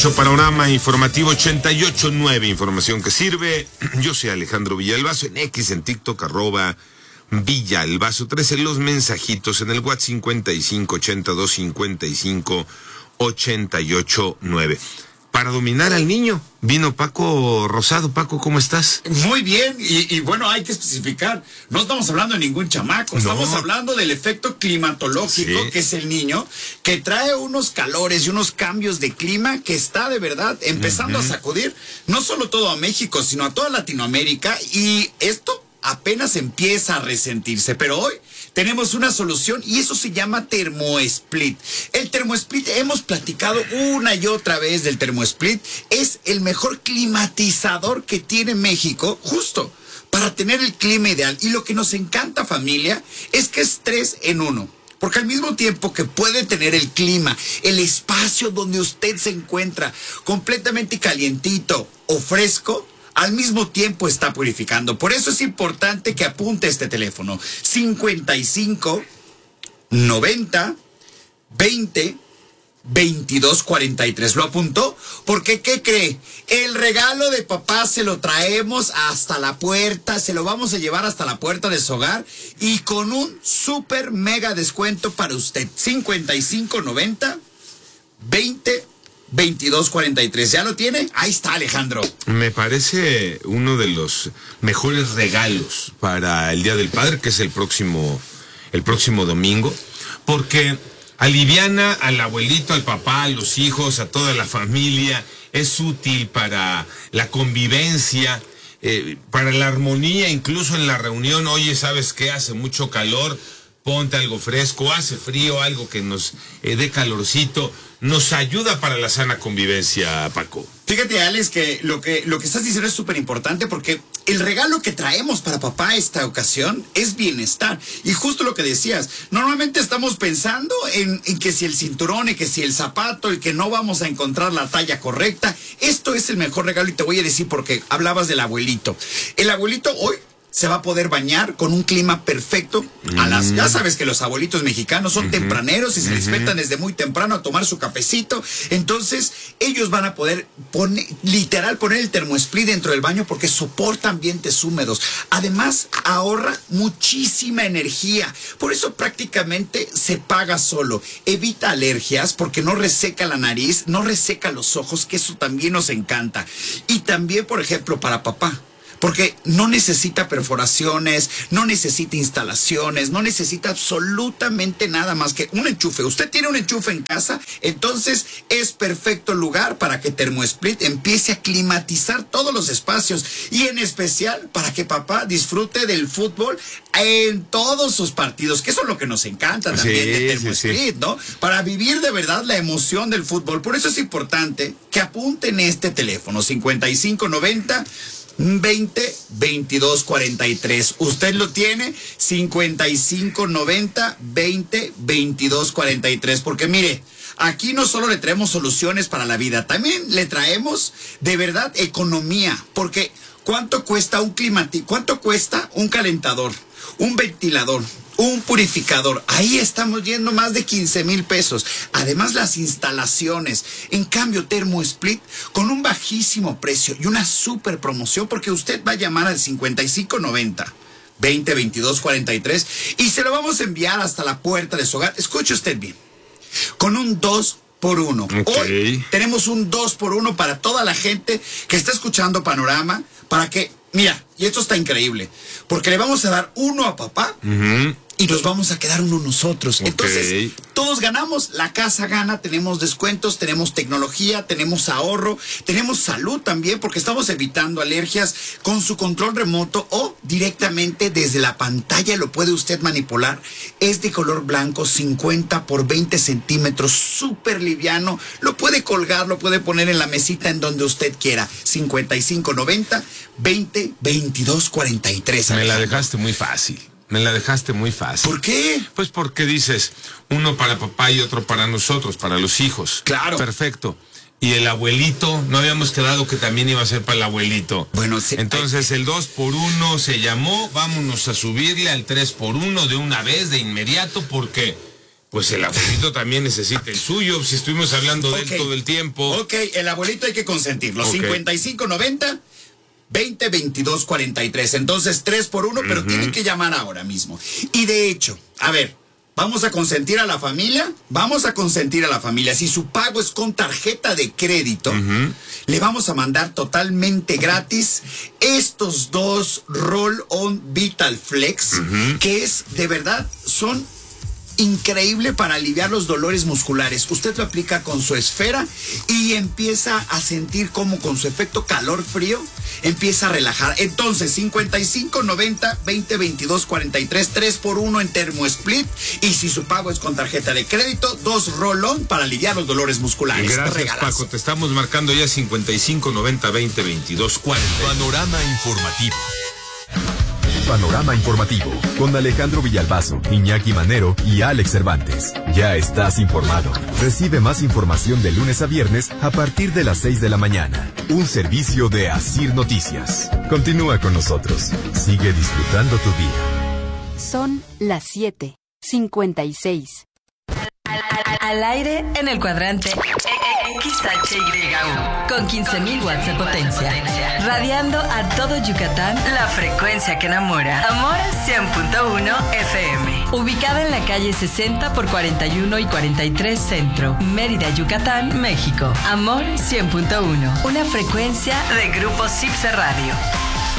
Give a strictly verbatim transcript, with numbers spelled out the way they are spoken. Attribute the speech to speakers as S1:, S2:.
S1: ocho, Panorama Informativo ochenta y ocho punto nueve, información que sirve. Yo soy Alejandro Villalbazo, en X, en TikTok, arroba Villalbazo trece, los mensajitos en el WhatsApp cincuenta y cinco ochenta y dos cincuenta y cinco ochenta y ocho nueve. Para dominar al niño, vino Paco Rosado. Paco, ¿cómo estás?
S2: Muy bien, y, y bueno, hay que especificar, no estamos hablando de ningún chamaco, estamos
S1: No.
S2: hablando del efecto climatológico,
S1: Sí.
S2: que es el niño, que trae unos calores y unos cambios de clima que está de verdad empezando uh-huh. a sacudir, no solo todo a México, sino a toda Latinoamérica, y esto apenas empieza a resentirse, pero hoy tenemos una solución y eso se llama termosplit. El termosplit, hemos platicado una y otra vez del termosplit, es el mejor climatizador que tiene México, justo para tener el clima ideal. Y lo que nos encanta, familia, es que es tres en uno. Porque al mismo tiempo que puede tener el clima, el espacio donde usted se encuentra completamente calientito o fresco, al mismo tiempo está purificando. Por eso es importante que apunte este teléfono. cincuenta y cinco noventa veinte veintidós cuarenta y tres. ¿Lo apuntó? Porque, ¿qué cree? El regalo de papá se lo traemos hasta la puerta, se lo vamos a llevar hasta la puerta de su hogar y con un super mega descuento para usted. cincuenta y cinco noventa veinte veintidós cuarenta y tres. ¿Ya lo tiene? Ahí está, Alejandro.
S1: Me parece uno de los mejores regalos para el Día del Padre, que es el próximo, el próximo domingo, porque aliviana al abuelito, al papá, a los hijos, a toda la familia. Es útil para la convivencia, eh, para la armonía, incluso en la reunión. Oye, ¿sabes qué? Hace mucho calor, ponte algo fresco, hace frío, algo que nos eh, dé calorcito. Nos ayuda para la sana convivencia, Paco.
S2: Fíjate, Alex, que lo que lo que estás diciendo es súper importante porque el regalo que traemos para papá esta ocasión es bienestar. Y justo lo que decías, normalmente estamos pensando en, en que si el cinturón, y que si el zapato, y que no vamos a encontrar la talla correcta. Esto es el mejor regalo y te voy a decir porque hablabas del abuelito. El abuelito hoy se va a poder bañar con un clima perfecto. A las, ya sabes que los abuelitos mexicanos son uh-huh. tempraneros y se uh-huh. despertan desde muy temprano a tomar su cafecito. Entonces, ellos van a poder poner, literal, poner el termosplit dentro del baño porque soporta ambientes húmedos. Además, ahorra muchísima energía. Por eso prácticamente se paga solo. Evita alergias porque no reseca la nariz, no reseca los ojos, que eso también nos encanta. Y también, por ejemplo, para papá. Porque no necesita perforaciones, no necesita instalaciones, no necesita absolutamente nada más que un enchufe. Usted tiene un enchufe en casa, entonces es perfecto lugar para que Termosplit empiece a climatizar todos los espacios y en especial para que papá disfrute del fútbol en todos sus partidos, que eso es lo que nos encanta también sí, de Termosplit, sí, sí. ¿no? Para vivir de verdad la emoción del fútbol. Por eso es importante que apunten este teléfono, cincuenta y cinco noventa veinte veintidós cuarenta y tres. Usted lo tiene, cincuenta y cinco noventa veinte veintidós cuarenta y tres. Porque mire, aquí no solo le traemos soluciones para la vida, también le traemos de verdad economía. Porque ¿cuánto cuesta un climati- cuánto cuesta un calentador, un ventilador, un purificador? Ahí estamos yendo más de quince mil pesos. Además, las instalaciones. En cambio, Termosplit, con un bajísimo precio y una super promoción, porque usted va a llamar al cincuenta y cinco noventa veinte veintidós cuarenta y tres y se lo vamos a enviar hasta la puerta de su hogar. Escuche usted bien. Con un dos por uno.
S1: Okay.
S2: Hoy tenemos un dos por uno para toda la gente que está escuchando Panorama, para que, mira, y esto está increíble, porque le vamos a dar uno a papá uh-huh. y nos vamos a quedar uno nosotros. Okay. Entonces, todos ganamos, la casa gana, tenemos descuentos, tenemos tecnología, tenemos ahorro, tenemos salud también, porque estamos evitando alergias con su control remoto o directamente desde la pantalla lo puede usted manipular. Es de color blanco, cincuenta por veinte centímetros, súper liviano, lo puede colgar, lo puede poner en la mesita en donde usted quiera. cincuenta y cinco noventa veinte veintidós cuarenta y tres.
S1: Me la dejaste muy fácil. Me la dejaste muy fácil.
S2: ¿Por qué?
S1: Pues porque dices, uno para papá y otro para nosotros, para los hijos.
S2: Claro.
S1: Perfecto. Y el abuelito, no habíamos quedado que también iba a ser para el abuelito.
S2: Bueno, sí.
S1: Entonces el dos por uno se llamó, vámonos a subirle al tres por uno de una vez, de inmediato, porque pues el abuelito también necesita el suyo, si estuvimos hablando de
S2: Ok.
S1: él todo el tiempo.
S2: Ok, el abuelito hay que consentirlo.
S1: Ok.
S2: cincuenta y cinco noventa, veinte veintidós cuarenta y tres. Entonces tres por uno, pero
S1: Ujú.
S2: tienen que llamar ahora mismo. Y de hecho, a ver, vamos a consentir a la familia. Vamos a consentir a la familia. Si su pago es con tarjeta de crédito,
S1: Ujú.
S2: le vamos a mandar totalmente gratis estos dos Roll-On Vital Flex,
S1: Ujú.
S2: que es, de verdad, son increíble para aliviar los dolores musculares. Usted lo aplica con su esfera y empieza a sentir como con su efecto calor-frío empieza a relajar. Entonces, cincuenta y cinco noventa, veinte veintidós cuarenta y tres, tres por uno en Termo Split. Y si su pago es con tarjeta de crédito, dos Roll-On para aliviar los dolores musculares.
S1: Gracias,
S2: Regalazo.
S1: Paco. Te estamos marcando ya cincuenta y cinco noventa veinte veintidós cuarenta.
S3: Panorama informativo.
S4: Panorama informativo con Alejandro Villalbazo, Iñaki Manero y Alex Cervantes. Ya estás informado. Recibe más información de lunes a viernes a partir de las seis de la mañana. Un servicio de Asir Noticias. Continúa con nosotros. Sigue disfrutando tu día.
S5: Son las siete cincuenta y seis.
S6: Al aire en el cuadrante X H Y U con quince mil watts de potencia, radiando a todo Yucatán la frecuencia que enamora. Amor cien punto uno F M, ubicada en la calle sesenta por cuarenta y uno y cuarenta y tres Centro, Mérida, Yucatán, México. Amor cien punto uno, una frecuencia de Grupo Cipse Radio.